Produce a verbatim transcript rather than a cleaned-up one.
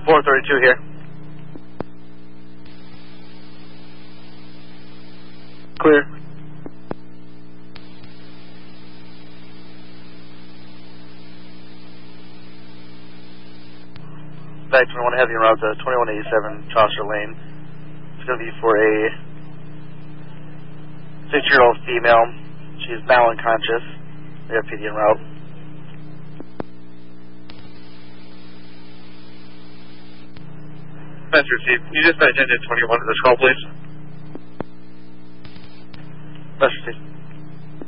four thirty-two here. Clear. Back twenty-one heavy en route to twenty-one eighty-seven Chaucer Lane. It's going to be for a six-year-old female. She's malunconscious. We have P D en route. That's received. Can you just attend to twenty-one to this call, please? That's received.